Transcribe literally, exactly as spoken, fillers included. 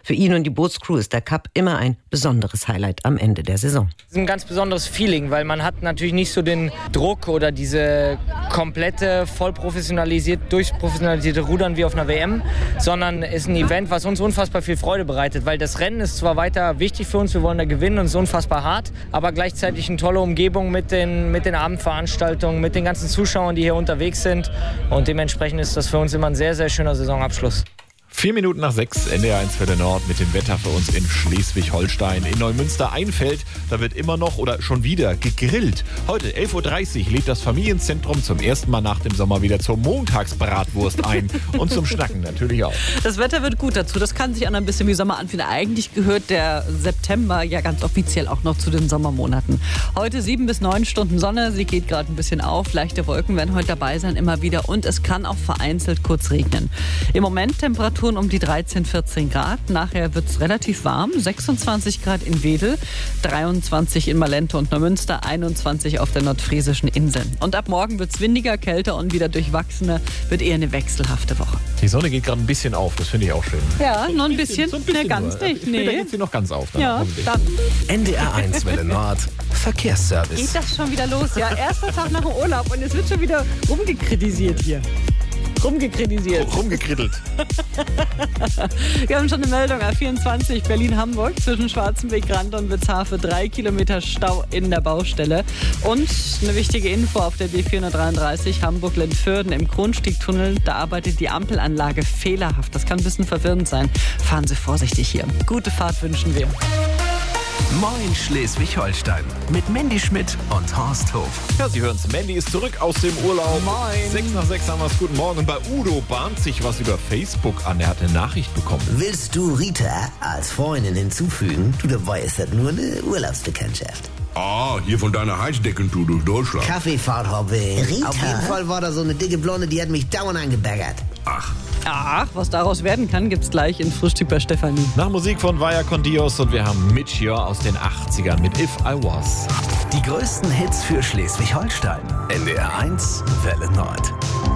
Für ihn und die Bootscrew ist der Cup immer ein besonderes Highlight am Ende der Saison. Es ist ein ganz besonderes Feeling, weil man hat natürlich nicht so den Druck oder diese komplette, voll professionalisiert, durchprofessionalisierte Rudern wie auf einer W M, sondern es ist ein Event, was uns unfassbar viel Freude bereitet, weil das Rennen ist zwar weiter wichtig für uns, wir wollen da gewinnen und es ist unfassbar hart, aber gleichzeitig eine tolle Umgebung mit den, mit den Abendveranstaltungen, mit den ganzen Zuschauern, die hier unterwegs sind und dementsprechend ist das für uns immer ein sehr, sehr schöner Saisonabschluss. Vier Minuten nach sechs, N D R eins Welle Nord mit dem Wetter für uns in Schleswig-Holstein. In Neumünster-Einfeld, da wird immer noch oder schon wieder gegrillt. Heute elf Uhr dreißig lädt das Familienzentrum zum ersten Mal nach dem Sommer wieder zur Montagsbratwurst ein. Und zum Schnacken natürlich auch. Das Wetter wird gut dazu. Das kann sich auch noch ein bisschen wie Sommer anfühlen. Eigentlich gehört der September ja ganz offiziell auch noch zu den Sommermonaten. Heute sieben bis neun Stunden Sonne. Sie geht gerade ein bisschen auf. Leichte Wolken werden heute dabei sein, immer wieder. Und es kann auch vereinzelt kurz regnen. Im Moment Temperatur um die dreizehn, vierzehn Grad. Nachher wird es relativ warm. sechsundzwanzig Grad in Wedel, dreiundzwanzig in Malente und Neumünster, einundzwanzig auf der nordfriesischen Insel. Und ab morgen wird es windiger, kälter und wieder durchwachsener. Wird eher eine wechselhafte Woche. Die Sonne geht gerade ein bisschen auf, das finde ich auch schön. Ja, so noch ein bisschen. So ein bisschen ne, ganz nur. nicht. Nee. Nee. Da geht sie noch ganz auf. Dann ja, dann. N D R eins Welle Nord, Verkehrsservice. Geht das schon wieder los? Ja, erster Tag nach dem Urlaub und es wird schon wieder rumgekritisiert hier. Rumgekritisiert. Rumgekrittelt. Wir haben schon eine Meldung. A vierundzwanzig Berlin-Hamburg zwischen Schwarzenbeck-Rand und Witzhafe. Drei Kilometer Stau in der Baustelle. Und eine wichtige Info auf der B vierhundertdreiunddreißig Hamburg-Lentförden im Kronstiegtunnel. Da arbeitet die Ampelanlage fehlerhaft. Das kann ein bisschen verwirrend sein. Fahren Sie vorsichtig hier. Gute Fahrt wünschen wir. Moin Schleswig-Holstein mit Mandy Schmidt und Horst Hof. Ja, Sie hören es. Mandy ist zurück aus dem Urlaub. Moin. Sechs nach sechs haben wir es. Guten Morgen. Und bei Udo bahnt sich was über Facebook an. Er hat eine Nachricht bekommen. Willst du Rita als Freundin hinzufügen? Du, dabei ist das nur eine Urlaubsbekanntschaft. Ah, hier von deiner Heizdeckentour durch Deutschland. Kaffeefahrt-Hobby. Rita? Auf jeden Fall war da so eine dicke Blonde, die hat mich dauernd angebaggert. Ach. Ach, was daraus werden kann, gibt's gleich in Frühstück bei Stefanie. Nach Musik von Vaya con Dios und wir haben Mitch hier aus den achtzigern mit If I Was. Die größten Hits für Schleswig-Holstein. N D R eins Welle Nord.